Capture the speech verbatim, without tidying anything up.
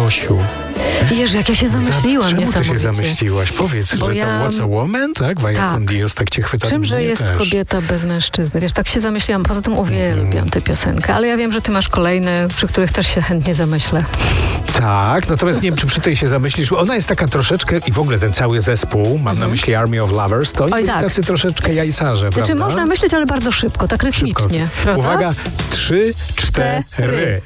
Gosiu. Jezu, jak ja się zamyśliłam Za, czemu ty niesamowicie. się zamyśliłaś? Powiedz, Bo że ja- to What's a Woman, tak? Vaya Tak. con Dios, tak cię chwyta. Czymże mnie jest też. kobieta bez mężczyzny? Wiesz, tak się zamyśliłam. Poza tym uwielbiam tę piosenkę, ale ja wiem, że ty masz kolejne, przy których też się chętnie zamyślę. Tak, natomiast nie wiem, czy przy tej się zamyślisz, bo ona jest taka troszeczkę, i w ogóle ten cały zespół, mam na myśli Army of Lovers, to oni Oj, byli tak. tacy troszeczkę jajcarze, Znaczy prawda? można myśleć, ale bardzo szybko, tak rytmicznie. Prawda? Uwaga, trzy, cztery.